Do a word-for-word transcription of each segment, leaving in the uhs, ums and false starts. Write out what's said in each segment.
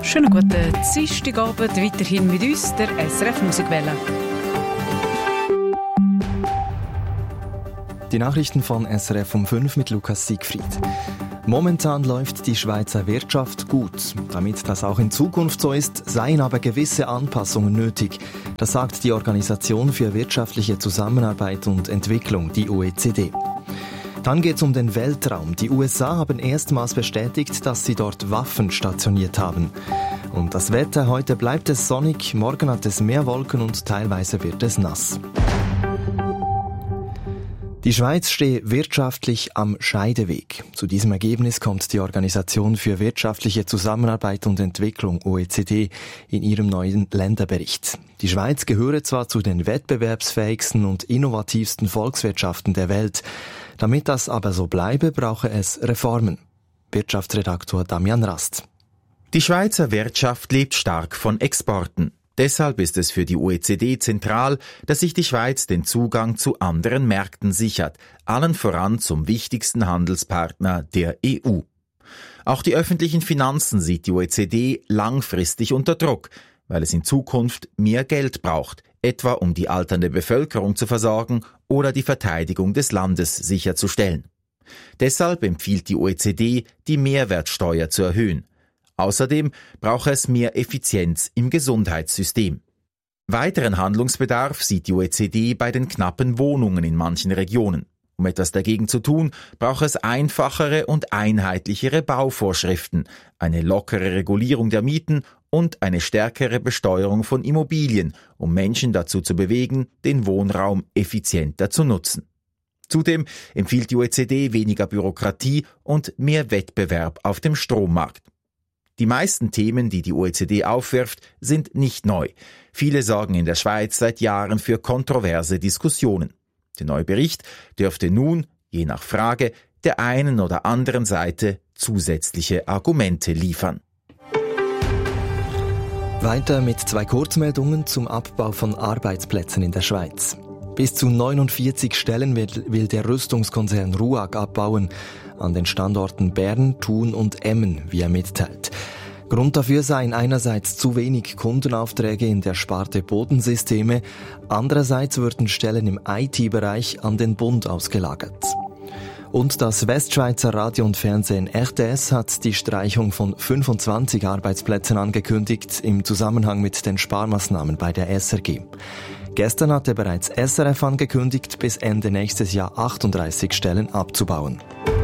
Schönen guten Dienstagabend, weiterhin mit uns, der S R F Musikwelle. Die Nachrichten von S R F um fünf mit Lukas Siegfried. Momentan läuft die Schweizer Wirtschaft gut. Damit das auch in Zukunft so ist, seien aber gewisse Anpassungen nötig. Das sagt die Organisation für wirtschaftliche Zusammenarbeit und Entwicklung, die O E C D. Dann geht es um den Weltraum. Die U S A haben erstmals bestätigt, dass sie dort Waffen stationiert haben. Und das Wetter: heute bleibt es sonnig, morgen hat es mehr Wolken und teilweise wird es nass. Die Schweiz stehe wirtschaftlich am Scheideweg. Zu diesem Ergebnis kommt die Organisation für wirtschaftliche Zusammenarbeit und Entwicklung, O E C D, in ihrem neuen Länderbericht. Die Schweiz gehöre zwar zu den wettbewerbsfähigsten und innovativsten Volkswirtschaften der Welt. Damit das aber so bleibe, brauche es Reformen. Wirtschaftsredaktor Damian Rast. Die Schweizer Wirtschaft lebt stark von Exporten. Deshalb ist es für die O E C D zentral, dass sich die Schweiz den Zugang zu anderen Märkten sichert, allen voran zum wichtigsten Handelspartner, der E U. Auch die öffentlichen Finanzen sieht die O E C D langfristig unter Druck, weil es in Zukunft mehr Geld braucht, etwa um die alternde Bevölkerung zu versorgen oder die Verteidigung des Landes sicherzustellen. Deshalb empfiehlt die O E C D, die Mehrwertsteuer zu erhöhen. Außerdem brauche es mehr Effizienz im Gesundheitssystem. Weiteren Handlungsbedarf sieht die O E C D bei den knappen Wohnungen in manchen Regionen. Um etwas dagegen zu tun, braucht es einfachere und einheitlichere Bauvorschriften, eine lockere Regulierung der Mieten und eine stärkere Besteuerung von Immobilien, um Menschen dazu zu bewegen, den Wohnraum effizienter zu nutzen. Zudem empfiehlt die O E C D weniger Bürokratie und mehr Wettbewerb auf dem Strommarkt. Die meisten Themen, die die O E C D aufwirft, sind nicht neu. Viele sorgen in der Schweiz seit Jahren für kontroverse Diskussionen. Der neue Bericht dürfte nun, je nach Frage, der einen oder anderen Seite zusätzliche Argumente liefern. Weiter mit zwei Kurzmeldungen zum Abbau von Arbeitsplätzen in der Schweiz. Bis zu neunundvierzig Stellen will der Rüstungskonzern RUAG abbauen, an den Standorten Bern, Thun und Emmen, wie er mitteilt. Grund dafür seien einerseits zu wenig Kundenaufträge in der Sparte Bodensysteme, andererseits würden Stellen im I T-Bereich an den Bund ausgelagert. Und das Westschweizer Radio und Fernsehen R T S hat die Streichung von fünfundzwanzig Arbeitsplätzen angekündigt im Zusammenhang mit den Sparmaßnahmen bei der S R G. Gestern hatte bereits S R F angekündigt, bis Ende nächstes Jahr achtunddreißig Stellen abzubauen.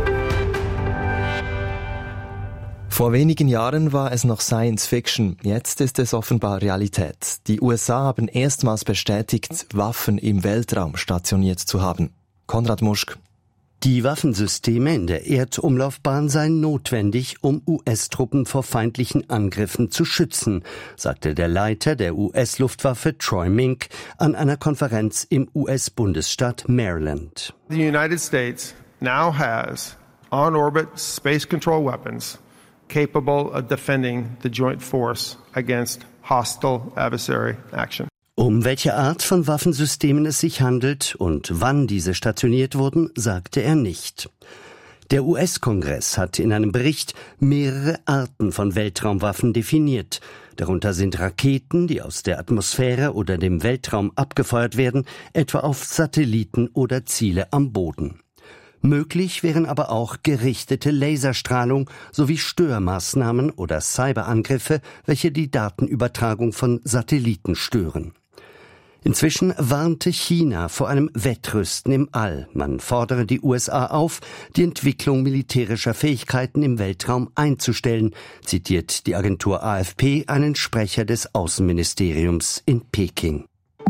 Vor wenigen Jahren war es noch Science Fiction, jetzt ist es offenbar Realität. Die U S A haben erstmals bestätigt, Waffen im Weltraum stationiert zu haben. Konrad Muschk. Die Waffensysteme in der Erdumlaufbahn seien notwendig, um U S-Truppen vor feindlichen Angriffen zu schützen, sagte der Leiter der U S-Luftwaffe Troy Mink an einer Konferenz im U S-Bundesstaat Maryland. The United States now has on-orbit space control weapons capable of defending the joint force against hostile adversary action. Um welche Art von Waffensystemen es sich handelt und wann diese stationiert wurden, sagte er nicht. Der U S-Kongress hat in einem Bericht mehrere Arten von Weltraumwaffen definiert. Darunter sind Raketen, die aus der Atmosphäre oder dem Weltraum abgefeuert werden, etwa auf Satelliten oder Ziele am Boden. Möglich wären aber auch gerichtete Laserstrahlung sowie Störmaßnahmen oder Cyberangriffe, welche die Datenübertragung von Satelliten stören. Inzwischen warnte China vor einem Wettrüsten im All. Man fordere die U S A auf, die Entwicklung militärischer Fähigkeiten im Weltraum einzustellen, zitiert die Agentur A F P einen Sprecher des Außenministeriums in Peking.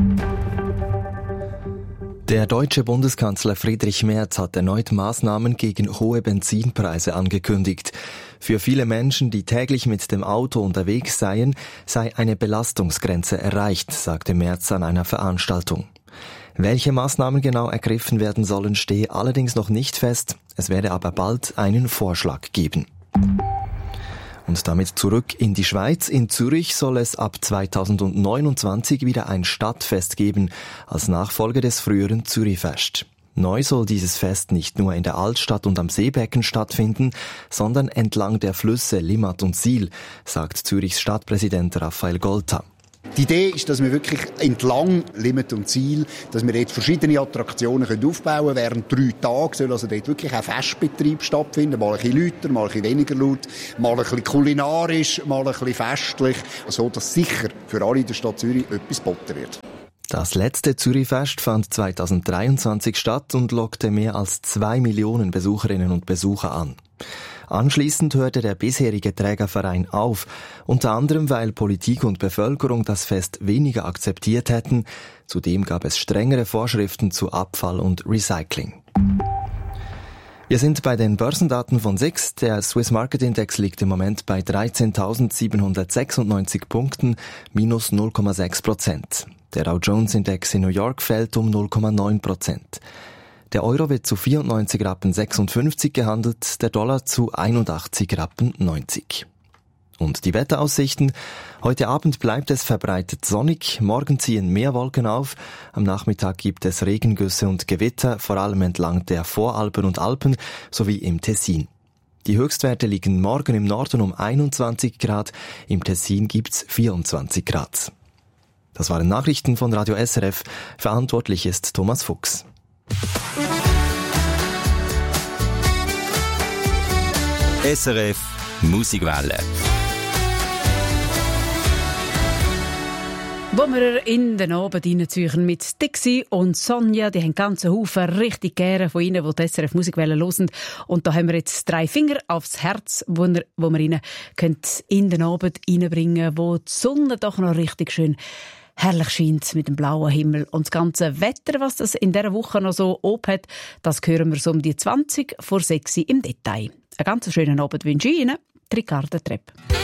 Der deutsche Bundeskanzler Friedrich Merz hat erneut Maßnahmen gegen hohe Benzinpreise angekündigt. Für viele Menschen, die täglich mit dem Auto unterwegs seien, sei eine Belastungsgrenze erreicht, sagte Merz an einer Veranstaltung. Welche Maßnahmen genau ergriffen werden sollen, stehe allerdings noch nicht fest. Es werde aber bald einen Vorschlag geben. Und damit zurück in die Schweiz. In Zürich soll es ab zweitausendneunundzwanzig wieder ein Stadtfest geben, als Nachfolge des früheren Zürichfest. Neu soll dieses Fest nicht nur in der Altstadt und am Seebecken stattfinden, sondern entlang der Flüsse Limmat und Sihl, sagt Zürichs Stadtpräsident Raphael Golta. Die Idee ist, dass wir wirklich entlang Limmat und Sihl, dass wir dort verschiedene Attraktionen aufbauen können. Während drei Tagen soll also dort wirklich ein Festbetrieb stattfinden. Mal ein bisschen lauter, mal ein bisschen weniger laut, mal ein bisschen kulinarisch, mal ein bisschen festlich. So dass sicher für alle in der Stadt Zürich etwas geboten wird. Das letzte Zürichfest fand zweitausenddreiundzwanzig statt und lockte mehr als zwei Millionen Besucherinnen und Besucher an. Anschließend hörte der bisherige Trägerverein auf, unter anderem weil Politik und Bevölkerung das Fest weniger akzeptiert hätten. Zudem gab es strengere Vorschriften zu Abfall und Recycling. Wir sind bei den Börsendaten von S I X. Der Swiss Market Index liegt im Moment bei dreizehntausendsiebenhundertsechsundneunzig Punkten, minus null Komma sechs Prozent. Der Dow Jones Index in New York fällt um null Komma neun Prozent. Der Euro wird zu vierundneunzig Rappen sechsundfünfzig gehandelt, der Dollar zu einundachtzig Rappen neunzig. Und die Wetteraussichten? Heute Abend bleibt es verbreitet sonnig, morgen ziehen mehr Wolken auf, am Nachmittag gibt es Regengüsse und Gewitter, vor allem entlang der Voralpen und Alpen sowie im Tessin. Die Höchstwerte liegen morgen im Norden um einundzwanzig Grad, im Tessin gibt's vierundzwanzig Grad. Das waren Nachrichten von Radio S R F, verantwortlich ist Thomas Fuchs. S R F Musikwelle. Wo wir in den Abend reinziehen mit Dixie und Sonja, die haben ganzen Haufen richtig gerne von ihnen, die die S R F Musikwelle hören. Und da haben wir jetzt drei Finger aufs Herz, wo wir, wo wir ihnen in den Abend reinbringen, wo die Sonne doch noch richtig schön herrlich scheint mit dem blauen Himmel. Und das ganze Wetter, was das in dieser Woche noch so oben hat, das hören wir so um die zwanzig vor sechs im Detail. Einen ganz schönen Abend wünsche ich Ihnen, Ricarda Trepp.